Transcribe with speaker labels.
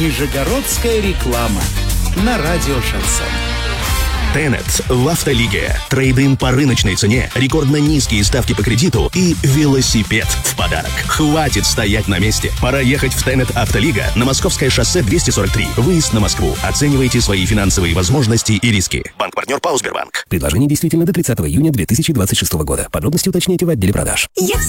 Speaker 1: Нижегородская реклама на радио «Шансон».
Speaker 2: Тенет в Автолиге. Трейд-ин по рыночной цене, рекордно низкие ставки по кредиту и велосипед в подарок. Хватит стоять на месте. Пора ехать в Тенет Автолига на Московское шоссе 243. Выезд на Москву. Оценивайте свои финансовые возможности и риски. Банк-партнер ПАО «Сбербанк».
Speaker 3: Предложение действительно до 30 июня 2026 года. Подробности уточняйте в отделе продаж.